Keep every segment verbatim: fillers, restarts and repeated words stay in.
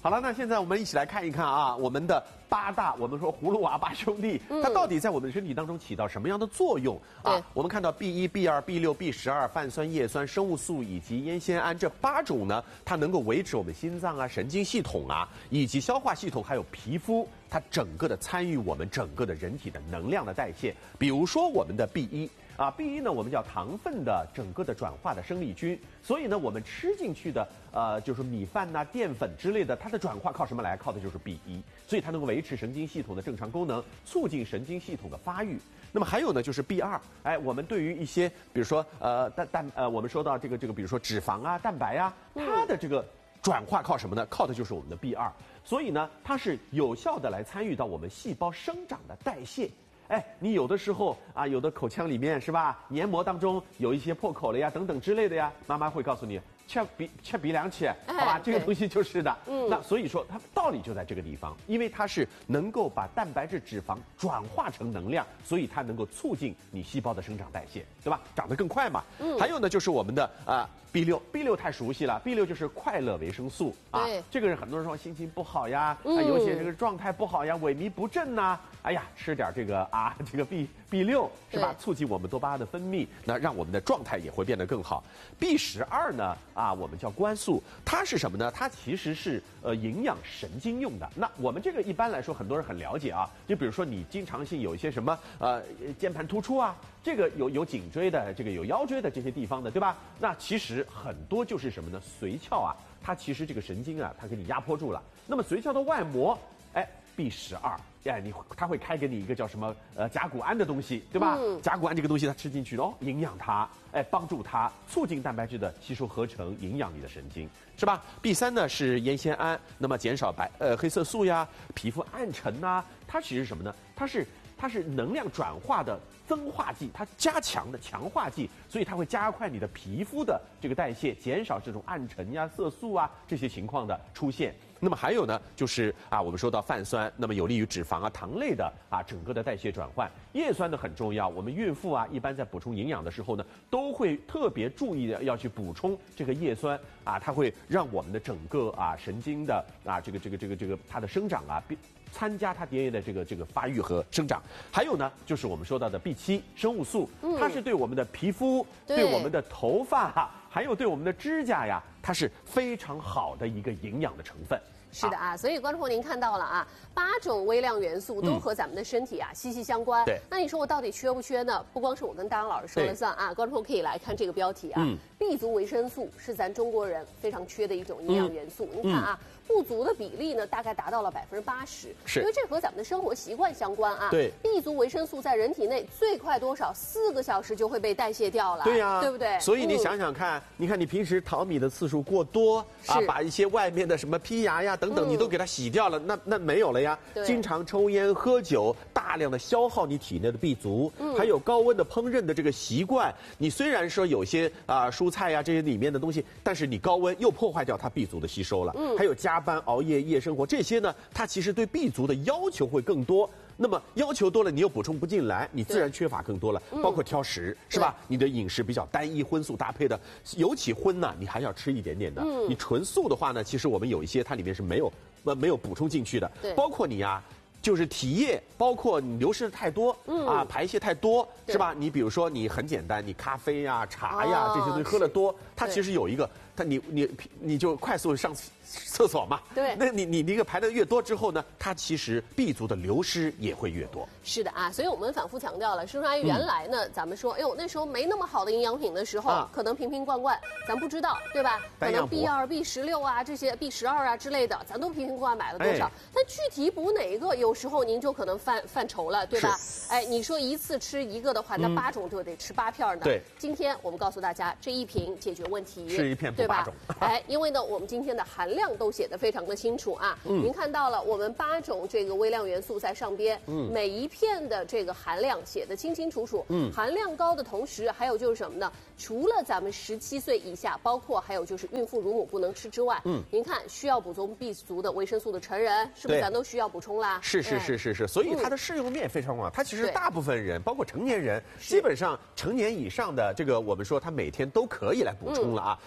好了，那现在我们一起来看一看啊，我们的八大，我们说葫芦娃八兄弟，它到底在我们的身体当中起到什么样的作用啊？我们看到 B 一、B 二、B 六、B 十二、泛酸、叶酸、生物素以及烟酰胺这八种呢，它能够维持我们心脏啊、神经系统啊，以及消化系统，还有皮肤，它整个的参与我们整个的人体的能量的代谢。比如说我们的 B 一。啊 ，B 一 呢，我们叫糖分的整个的转化的生力军，所以呢，我们吃进去的呃，就是米饭呐、淀粉之类的，它的转化靠什么来？靠的就是 B 一，所以它能够维持神经系统的正常功能，促进神经系统的发育。那么还有呢，就是 B 二，哎，我们对于一些，比如说呃蛋蛋呃，我们说到这个这个，比如说脂肪啊、蛋白啊，它的这个转化靠什么呢？靠的就是我们的 B 二，所以呢，它是有效的来参与到我们细胞生长的代谢。哎，你有的时候啊，有的口腔里面是吧，黏膜当中有一些破口了呀，等等之类的呀，妈妈会告诉你切鼻切鼻梁去，好吧，这个东西就是的。嗯，那所以说它道理就在这个地方，因为它是能够把蛋白质、脂肪转化成能量，所以它能够促进你细胞的生长代谢，对吧？长得更快嘛。嗯，还有呢，就是我们的啊 B 六 B 六太熟悉了 ，B 六就是快乐维生素啊。这个是很多人说心情不好呀，啊，有些这个状态不好呀，萎靡不振呐，哎呀，吃点这个啊，这个 B B 六是吧？促进我们多巴胺的分泌，那让我们的状态也会变得更好。B 十二呢，啊，我们叫关素，它是什么呢？它其实是呃营养神经用的。那我们这个一般来说，很多人很了解啊，就比如说你经常性有一些什么呃键盘突出啊，这个有有颈椎的，这个有腰椎的这些地方的，对吧？那其实很多就是什么呢？髓鞘啊，它其实这个神经啊，它给你压迫住了。那么髓鞘的外膜，哎 ，B 十二。哎，你它会开给你一个叫什么呃甲钴胺的东西，对吧？嗯、甲钴胺这个东西它吃进去哦，营养它，哎，帮助它促进蛋白质的吸收合成，营养你的神经，是吧 ？B 三呢是烟酰胺，那么减少白呃黑色素呀，皮肤暗沉呐，它其实是什么呢？它是它是能量转化的增化剂，它加强的强化剂，所以它会加快你的皮肤的这个代谢，减少这种暗沉呀、色素啊这些情况的出现。那么还有呢，就是啊，我们说到泛酸，那么有利于脂肪啊、糖类的啊整个的代谢转换。叶酸呢很重要，我们孕妇啊一般在补充营养的时候呢，都会特别注意的要去补充这个叶酸啊，它会让我们的整个啊神经的啊这个这个这个这个它的生长啊，参加它 D N A 的这个这个发育和生长。还有呢，就是我们说到的 B 七 生物素，它是对我们的皮肤、对, 对我们的头发，还有对我们的指甲呀，它是非常好的一个营养的成分。 是的啊，所以观众朋友您看到了啊，八种微量元素都和咱们的身体啊、嗯、息息相关。对，那你说我到底缺不缺呢？不光是我跟大杨老师说了算啊，观众朋友可以来看这个标题啊、嗯、，B 族维生素是咱中国人非常缺的一种营养元素。嗯、你看啊，不足的比例呢大概达到了百分之八十，是因为这和咱们的生活习惯相关啊。对 ，B 族维生素在人体内最快多少？四个小时就会被代谢掉了。 对呀、啊， 对不对？ 所以你想想看，嗯、你看你平时淘米的次数过多啊，把一些外面的什么坯芽呀等等，你都给它洗掉了，嗯、那那没有了呀。经常抽烟喝酒，大量的消耗你体内的 B 族，嗯、还有高温的烹饪的这个习惯。你虽然说有些啊、呃、蔬菜呀这些里面的东西，但是你高温又破坏掉它 B 族的吸收了。嗯，还有加班熬夜夜生活这些呢，它其实对 B 族的要求会更多。那么要求多了，你又补充不进来，你自然缺乏更多了。包括挑食，是吧？你的饮食比较单一，荤素搭配的，尤其荤呢，你还要吃一点点的。嗯，你纯素的话呢，其实我们有一些它里面是没有呃没有补充进去的。对，包括你呀、啊。就是体液，包括你流失的太多，嗯啊，排泄太多，是吧？你比如说你很简单，你咖啡呀、茶呀、哦、这些东西喝得多，它其实有一个，它你你你就快速上厕所嘛，对，那你你那个排的越多之后呢，它其实 B 族的流失也会越多。 是的啊，所以我们反复强调了，是说原来呢，嗯、咱们说，哎呦那时候没那么好的营养品的时候，啊、可能瓶瓶罐罐，咱不知道，对吧？可能 B 二、B 十六啊这些 B 十二啊之类的，咱都瓶瓶罐罐买了多少？哎、但具体补哪一个有？有时候您就可能犯犯愁了，对吧？哎，你说一次吃一个的话，那八种就得吃八片呢。对，今天我们告诉大家，这一瓶解决问题， 吃一片补八种。 哎，因为呢，我们今天的含量都写得非常的清楚啊。嗯，您看到了，我们八种这个微量元素在上边，嗯，每一片的这个含量写得清清楚楚。嗯，含量高的同时，还有就是什么呢？除了咱们十七岁以下，包括还有就是孕妇、乳母不能吃之外，嗯，您看需要补充 B 族的维生素的成人，是不是咱都需要补充啦？ 是。是是是是，所以它的适用面非常广。它其实大部分人，包括成年人，基本上成年以上的这个，我们说他每天都可以来补充了啊。家里面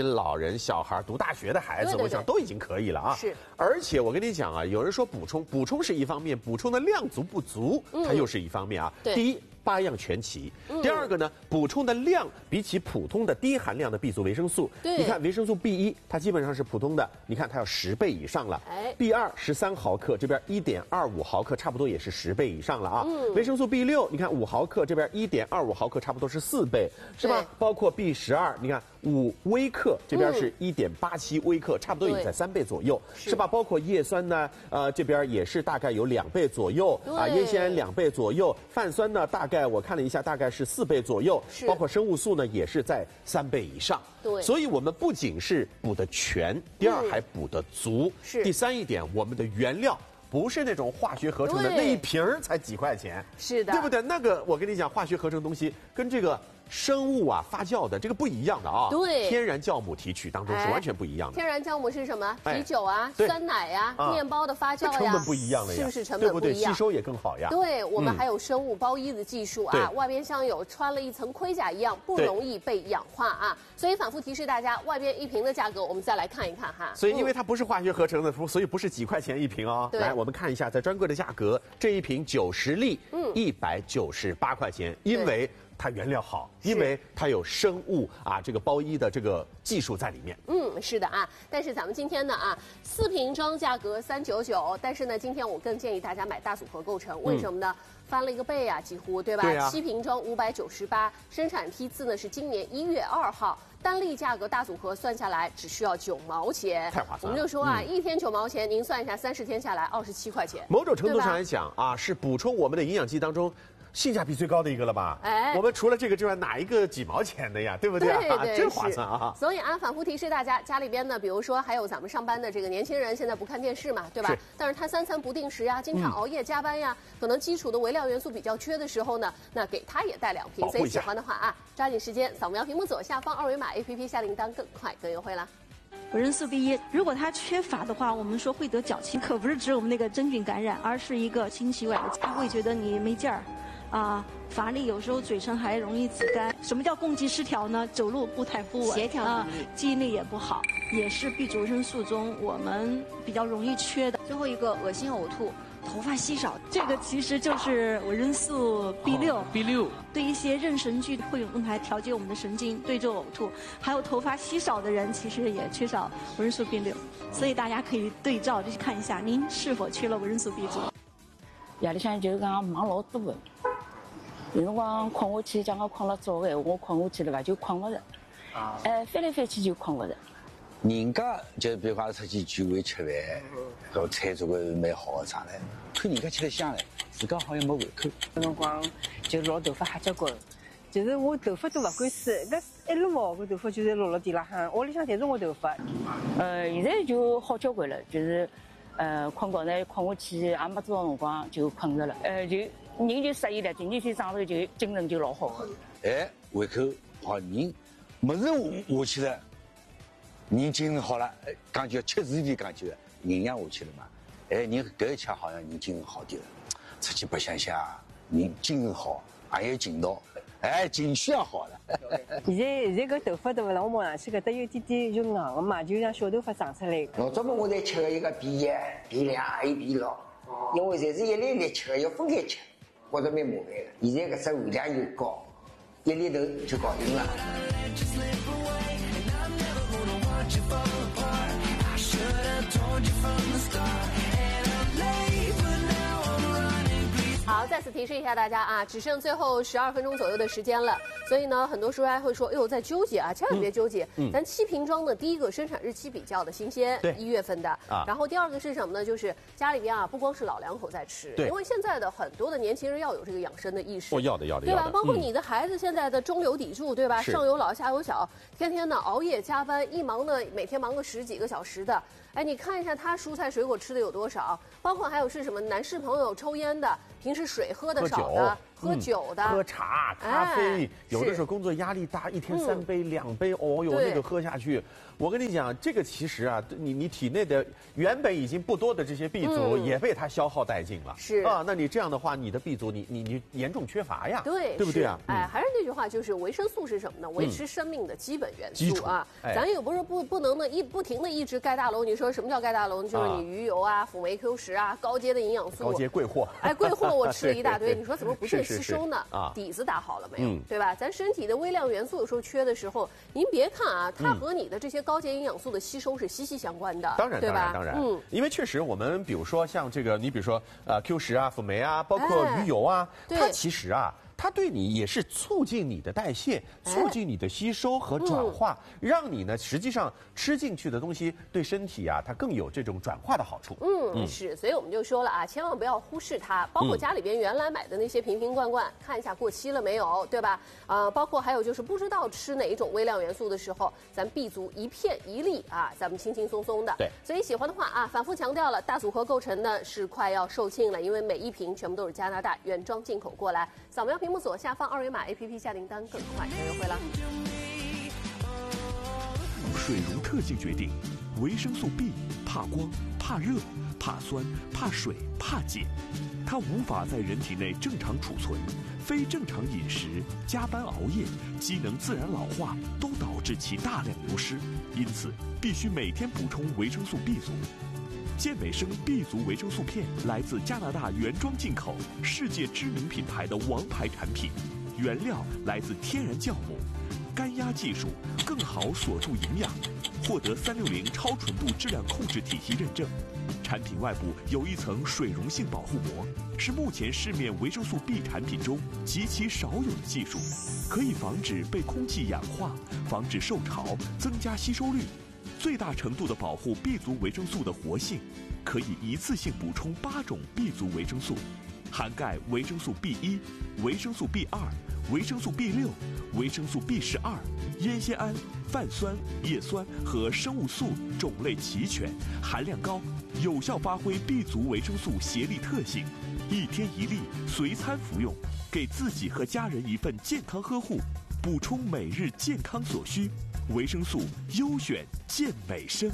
老人、小孩、读大学的孩子，对对对我想都已经可以了啊。 是。 而且我跟你讲啊，有人说补充，补充是一方面，补充的量足不足，它又是一方面啊。 对。 第一。八样全齐。第二个呢，补充的量比起普通的低含量的 B 族维生素，你看维生素 B 一，它基本上是普通的，你看它要十倍以上了。哎 ，B 二十三毫克，这边一点二五毫克，差不多也是十倍以上了啊。嗯、维生素 B 六，你看五毫克，这边一点二五毫克，差不多是四倍，是吧？包括 B 十二，你看五微克，这边是一点八七微克，差不多也在三倍左右，是吧？包括叶酸呢，呃，这边也是大概有两倍左右啊，烟酰胺两倍左右，泛酸呢大概我看了一下，大概是四倍左右，包括生物素呢也是在三倍以上。对，所以我们不仅是补的全，第二还补的足，是第三一点，我们的原料。不是那种化学合成的，那一瓶儿才几块钱， 是的， 对不对？那个我跟你讲，化学合成东西跟这个生物啊发酵的这个不一样的啊， 对， 天然酵母提取当中是完全不一样的。 天然酵母是什么？啤酒啊，酸奶呀，面包的发酵呀， 成本不一样了呀， 是不是成本不一样？ 对不对？吸收也更好呀。 对，我们还有生物包衣的技术啊，外边像有穿了一层盔甲一样，不容易被氧化啊。所以反复提示大家，外边一瓶的价格，我们再来看一看哈。 所以因为它不是化学合成的，所以不是几块钱一瓶哦。来，我们看一下在专柜的价格，这一瓶九十粒，嗯，一百九十八块钱，因为它原料好，因为它有生物啊这个包衣的这个技术在里面。 嗯，是的啊。但是咱们今天呢啊，四瓶装价格三九九，但是呢，今天我更建议大家买大组合构成，为什么呢？嗯，翻了一个倍啊，几乎对吧？对啊。七瓶装五百九十八，生产批次呢是今年一月二号，单粒价格大组合算下来只需要九毛钱， 太划算了。 我们就说啊，嗯、一天九毛钱，您算一下，三十天下来二十七块钱。 某种程度上来讲啊，是补充我们的营养剂当中性价比最高的一个了吧？哎，我们除了这个之外，哪一个几毛钱的呀？对不对啊？ 对对， 真划算啊！ 所以啊，反复提示大家，家里边呢，比如说还有咱们上班的这个年轻人，现在不看电视嘛，对吧？是。但是他三餐不定时呀，经常熬夜加班呀，嗯、可能基础的微量元素比较缺的时候呢，那给他也带两瓶。所以喜欢的话啊，抓紧时间扫描屏幕左下方二维码 A P P 下铃铛，更快更优惠啦。 维生素 B 一，如果它缺乏的话，我们说会得脚气，可不是指我们那个真菌感染，而是一个心气外的，他会觉得你没劲儿。啊，乏力，有时候嘴唇还容易紫干。什么叫供给失调呢？走路不太不稳，协调啊，记忆力也不好，也是 B 族维生素中我们比较容易缺的。 最后一个恶心呕吐，头发稀少， 这个其实就是维生素 B 六、 哦。B 六对一些妊娠剧会用来调节我们的神经，对症呕吐。还有头发稀少的人，其实也缺少维生素 B 六，所以大家可以对照就去看一下，您是否缺了维生素 B 族。 夜里向就是讲忙老多的。有辰光困下去，讲我困了早个，我困下去了吧就困不着，啊，哎，翻来翻去就困不着。 人家就比如讲出去聚会吃饭，然后菜做个蛮好的啥嘞，看人家吃得香嘞，自家好像没胃口。 有辰光就落头发瞎交关，就是我头发都不管事，搿一路毛个头发就是落了地浪向，屋里向侪是我头发。 呃，现在就好交关了，就是，呃，困觉呢困下去也没多少辰光就困着了，呃就。人就适应了，第二天上头就精神就老好了。 哎，胃口好，人么子下去了，人精神好了，讲究吃自己讲究，营养下去了嘛。哎，人搿一吃好像人精神好点了，出去白相相，人精神好，也有劲道，哎，情绪也好了。 现在现在搿头发对勿啦？我摸上去搿搭有点点就硬个嘛，就像小头发长出来。 老早么我在吃个一个 B 一、B 两还有 B 六，因为侪是一粒粒吃个，要分开吃。觉得蛮麻烦的，现在搿只含量又高，一粒头就搞定了。 好，再次提示一下大家啊，只剩最后十二分钟左右的时间了，所以呢，很多书还会说，哎呦，在纠结啊，千万别纠结。嗯，咱七瓶装的第一个生产日期比较的新鲜，对，一月份的啊。然后第二个是什么呢？就是家里边啊，不光是老两口在吃，对，因为现在的很多的年轻人要有这个养生的意识， 哦，要的要的， 对吧？包括你的孩子现在的中流砥柱，对吧？上有老下有小，天天呢熬夜加班，一忙呢每天忙个十几个小时的。哎，你看一下他蔬菜水果吃的有多少，包括还有是什么男士朋友抽烟的，平时水喝的少的， 喝酒的， 喝茶、咖啡，有的时候工作压力大，一天三杯、两杯，哦哟，那个喝下去。我跟你讲，这个其实啊，你你体内的原本已经不多的这些 B 族，也被它消耗殆尽了。 是啊，那你这样的话，你的 B 族，你你你严重缺乏呀。 对， 对不对啊？ 哎，还是那句话，就是维生素是什么呢？维持生命的基本元素啊。咱也不是不不能的一不停的一直盖大楼。你说什么叫盖大楼？就是你鱼油啊、辅酶 Q 十啊、高阶的营养素。 高阶贵货。 哎，贵货我吃了一大堆，你说怎么不便吸收呢？啊，底子打好了没有？对吧？咱身体的微量元素有时候缺的时候，您别看啊，它和你的这些高阶营养素的吸收是息息相关的。 当然，当然，当然。嗯，因为确实我们比如说像这个，你比如说呃 Q 十啊、辅酶啊，包括鱼油啊，它其实啊。它对你也是促进你的代谢，促进你的吸收和转化，嗯、让你呢实际上吃进去的东西对身体啊，它更有这种转化的好处。 嗯，嗯是，所以我们就说了啊，千万不要忽视它。包括家里边原来买的那些瓶瓶罐罐，嗯、看一下过期了没有，对吧？呃，包括还有就是不知道吃哪一种微量元素的时候，咱 B 族一片一粒啊，咱们轻轻松松的。 对， 所以喜欢的话啊，反复强调了，大组合构成呢是快要售罄了，因为每一瓶全部都是加拿大原装进口过来，扫描屏幕左下方二维码 A P P 下订单更快更优惠了。 水溶特性决定，维生素 B 怕光、怕热、怕酸、怕水、怕碱，它无法在人体内正常储存，非正常饮食、加班熬夜、机能自然老化都导致其大量流失，因此必须每天补充维生素 B 族。健美生 B 族维生素片来自加拿大原装进口，世界知名品牌的王牌产品，原料来自天然酵母，干压技术更好锁住营养，获得三六零超纯度质量控制体系认证。产品外部有一层水溶性保护膜，是目前市面维生素 B 产品中极其少有的技术，可以防止被空气氧化，防止受潮，增加吸收率。最大程度的保护 B 族维生素的活性，可以一次性补充八种 B 族维生素，涵盖维生素 B 一、维生素 B 二、维生素 B 六、维生素 B 十二、烟酰胺、泛酸、叶酸和生物素种类齐全，含量高，有效发挥 B 族维生素协力特性。一天一粒，随餐服用，给自己和家人一份健康呵护，补充每日健康所需。维生素优选健美生。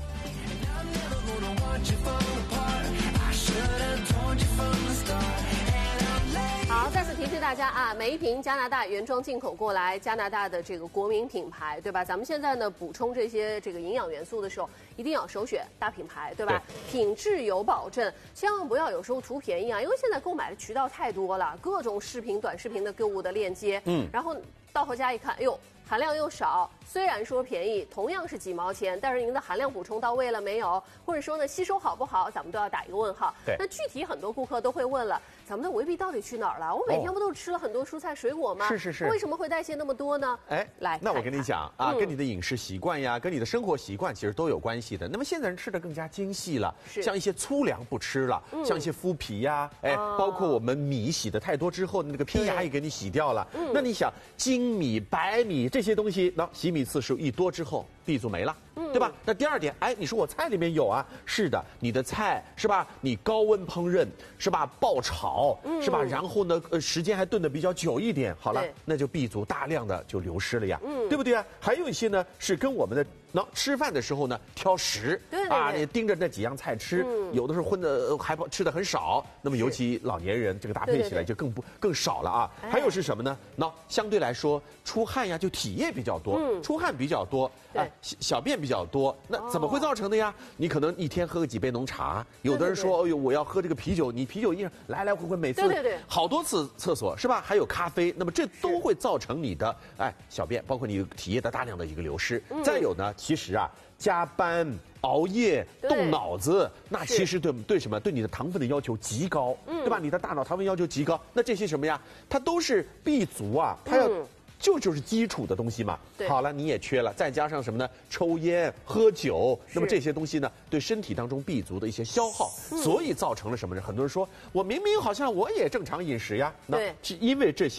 好，再次提示大家啊，每一瓶加拿大原装进口过来，加拿大的这个国民品牌，对吧？咱们现在呢补充这些这个营养元素的时候，一定要首选大品牌，对吧？对，品质有保证，千万不要有时候图便宜啊，因为现在购买的渠道太多了，各种视频、短视频的购物的链接，嗯，然后到回家一看，哎呦。含量又少，虽然说便宜，同样是几毛钱，但是您的含量补充到位了没有？或者说呢，吸收好不好，咱们都要打一个问号。 对， 那具体很多顾客都会问了，咱们的维 B 到底去哪儿了？我每天不都是吃了很多蔬菜水果吗？ 是是是， 为什么会代谢那么多呢？ 哎， 来， 那我跟你讲啊，嗯、跟你的饮食习惯呀，跟你的生活习惯其实都有关系的。那么现在人吃的更加精细了，像一些粗粮不吃了，嗯、像一些麸皮呀，哎，哦、包括我们米洗的太多之后，那个胚芽也给你洗掉了。嗯、那你想精米、白米这些东西，那洗米次数一多之后 ，B 族没了，嗯、对吧？那第二点，哎，你说我菜里面有啊，是的，你的菜是吧？你高温烹饪是吧？爆炒、嗯、是吧？然后呢，呃，时间还炖得比较久一点，好了，那就 B 族大量的就流失了呀，嗯、对不对啊？还有一些呢，是跟我们的那、no, 吃饭的时候呢挑食， 对对对啊，你盯着那几样菜吃，嗯、有的时候混的还吃的很少，那么尤其老年人这个搭配起来就更不对对对更少了啊。还有是什么呢？那、no, 相对来说出汗呀，就体液比较多，嗯、出汗比较多，啊，小便比较多，那怎么会造成的呀？哦、你可能一天喝个几杯浓茶，有的人说，哎呦，我要喝这个啤酒，你啤酒一来来回回每次对对对好多次厕所是吧？还有咖啡，那么这都会造成你的哎小便，包括你体液的大量的一个流失。嗯、再有呢，其实啊，加班、熬夜、动脑子，那其实对对什么？对你的糖分的要求极高，嗯、对吧？你的大脑糖分要求极高，那这些什么呀？它都是 B 族啊，它要。嗯就就是基础的东西嘛，好了，你也缺了，再加上什么呢？抽烟、喝酒，那么这些东西呢，对身体当中 B 族的一些消耗，嗯、所以造成了什么呢？很多人说，我明明好像我也正常饮食呀，那是因为这些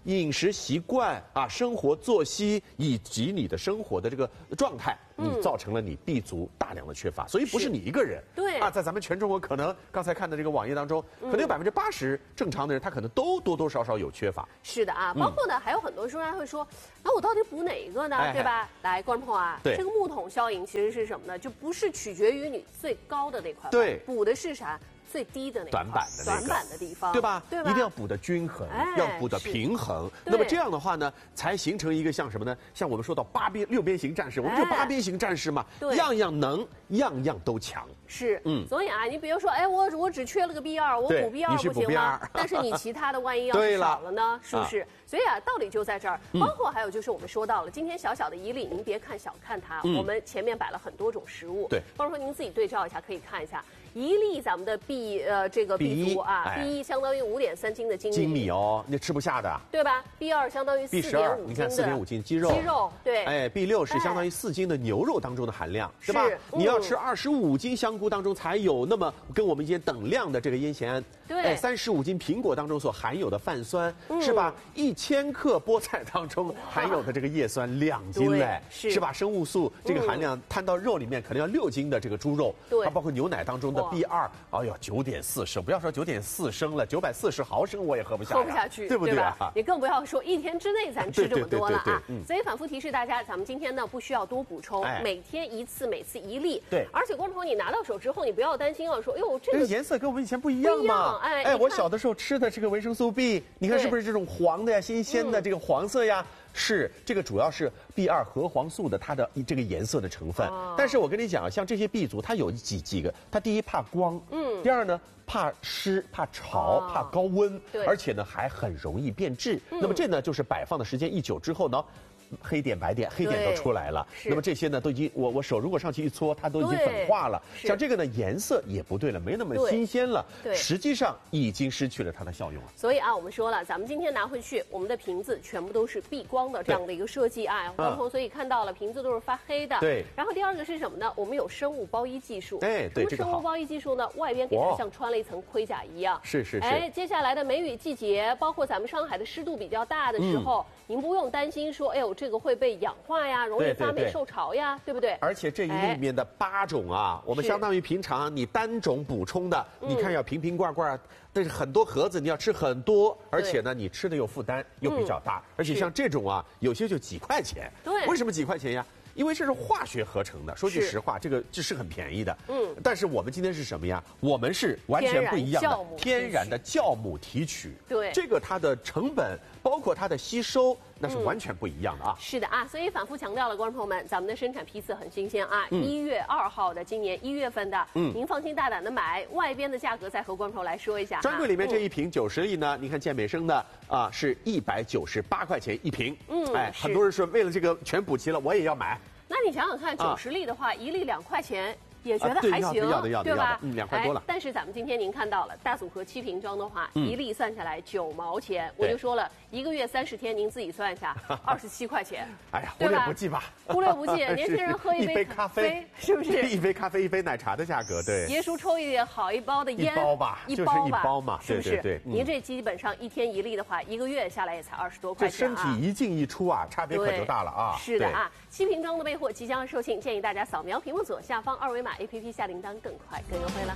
饮食习惯啊、生活作息以及你的生活的这个状态，你造成了你 B 族大量的缺乏，所以不是你一个人。 对啊，在咱们全中国，可能刚才看的这个网页当中，可能有百分之八十正常的人，他可能都多多少少有缺乏。 是的啊，包括呢，还有很多专家会说，那我到底补哪一个呢？对吧？来，观众朋友啊，这个木桶效应其实是什么呢？就不是取决于你最高的那块， 对， 补的是啥？最低的那短板的短板的地方， 对吧？ 对吧？ 一定要补的均衡，要补的平衡。那么这样的话呢，才形成一个像什么呢？像我们说到八边六边形战士，我们就八边形战士嘛，样样能，样样都强。 是，嗯。所以啊，你比如说，哎，我我只缺了个 B 二，我补 B 二不行吗？但是你其他的万一要是少了呢，是不是？所以啊，道理就在这儿。包括还有就是我们说到了，今天小小的一粒，您别看小看它，我们前面摆了很多种食物， 对。 包括说您自己对照一下，可以看一下。一粒咱们的 B 呃这个 B 族啊 ，B 一相当于五点三斤的精米， 精米哦，那吃不下的， 对吧 ？B 二相当于四点五斤的， 你看四点五斤鸡肉， 鸡肉对， 哎 ，B 六是相当于四斤的牛肉当中的含量，对吧？你要吃二十五斤香菇当中才有那么跟我们一些等量的这个烟酰胺， 对， 哎，三十五斤苹果当中所含有的泛酸是吧？一千克菠菜当中含有的这个叶酸两斤嘞，是吧？生物素这个含量摊到肉里面可能要六斤的这个猪肉， 对， 它包括牛奶当中的 B 二啊。哎呦，九点四升，不要说九点四升了，九百四十毫升我也喝不下， 喝不下去， 对不对啊？ 你更不要说一天之内咱吃这么多了啊！所以反复提示大家，咱们今天呢不需要多补充，每天一次，每次一粒。 对， 而且观众朋友，你拿到手之后，你不要担心哦，说哎呦这个颜色跟我们以前不一样嘛。 哎哎，我小的时候吃的这个维生素 B， 你看是不是这种黄的呀、新鲜的这个黄色呀？是，这个主要是 B 二 核黄素的它的这个颜色的成分。但是我跟你讲，像这些 B 族，它有几几个，它第一怕光，嗯，第二呢。怕湿、怕潮、怕高温，而且呢还很容易变质。那么这呢就是摆放的时间一久之后呢，黑点、白点、黑点都出来了。那么这些呢都已经，我我手如果上去一搓，它都已经粉化了。像这个呢颜色也不对了，没那么新鲜了。实际上已经失去了它的效用了。 所以啊，我们说了，咱们今天拿回去，我们的瓶子全部都是避光的这样的一个设计啊。观众所以看到了瓶子都是发黑的。 对。 然后第二个是什么呢？我们有生物包衣技术。 哎，对，这个好。 生物包衣技术呢，外边给它像穿了一层盔甲一样。 是是是。 哎，接下来的梅雨季节，包括咱们上海的湿度比较大的时候，您不用担心说，哎呦，这个会被氧化呀，容易发霉受潮呀，对不对？ 而且这一粒里面的八种啊，我们相当于平常你单种补充的，你看要瓶瓶罐罐，但是很多盒子你要吃很多，而且呢你吃的又负担又比较大，而且像这种啊，有些就几块钱。 对。 为什么几块钱呀？因为这是化学合成的，说句实话，这个这是很便宜的。嗯，但是我们今天是什么呀？我们是完全不一样的天然的酵母提取。 对， 这个它的成本，包括它的吸收，那是完全不一样的啊。 是的啊，所以反复强调了，观众朋友们，咱们的生产批次很新鲜啊，一月二号的，今年一月份的，嗯，您放心大胆的买。外边的价格再和观众朋友来说一下。 专柜里面这一瓶九十粒呢，你看健美生的啊，是一百九十八块钱一瓶。嗯，哎，很多人说为了这个全补齐了，我也要买。 那你想想看，九十粒的话，一粒两块钱。也觉得还行， 对吧？ 嗯，两块多了。 但是咱们今天您看到了大组合七瓶装的话，一粒算下来九毛钱，我就说了一个月三十天，您自己算一下，二十七块钱。 哎呀，忽略不计吧， 忽略不计。年轻人喝一杯咖啡， 是不是？ 一杯咖啡，一杯奶茶的价格，对。 爷叔抽一点好一包的烟， 一包吧， 一包吧， 一包嘛， 是不是？对，您这基本上一天一粒的话，一个月下来也才二十多块钱啊。 身体一进一出啊，差别可就大了啊。 是的啊，七瓶装的备货即将售罄，建议大家扫描屏幕左下方二维码 A P P 下订单。更快更优惠了。